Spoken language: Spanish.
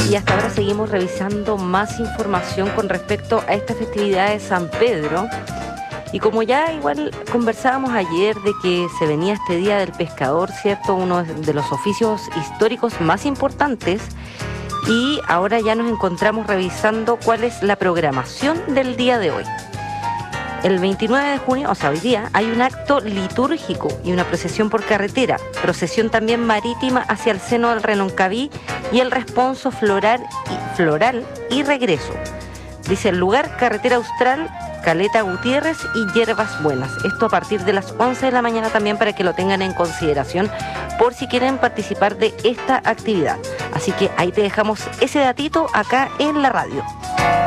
Y hasta ahora seguimos revisando más información con respecto a esta festividad de San Pedro. Y como ya igual conversábamos ayer de que se venía este Día del Pescador, ¿cierto? Uno de los oficios históricos más importantes. Y ahora ya nos encontramos revisando cuál es la programación del día de hoy. El 29 de junio, o sea, hoy día, hay un acto litúrgico y una procesión por carretera, procesión también marítima hacia el seno del Reloncaví y el responso floral y regreso. Dice el lugar, Carretera Austral, Caleta Gutiérrez y Hierbas Buenas. Esto a partir de las 11 de la mañana también para que lo tengan en consideración por si quieren participar de esta actividad. Así que ahí te dejamos ese datito acá en la radio.